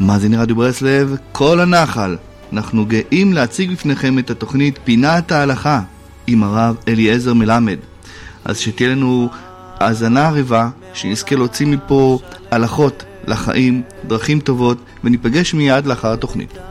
מאזיני רדיו ברסלב, כל הנחל. אנחנו גאים להציג בפניכם את התוכנית פינת ההלכה עם הרב אליעזר מלמד. אז שתהיה לנו האזנה ערבה, שנזכה להוציא מפה הלכות לחיים, דרכים טובות, וניפגש מיד לאחר התוכנית.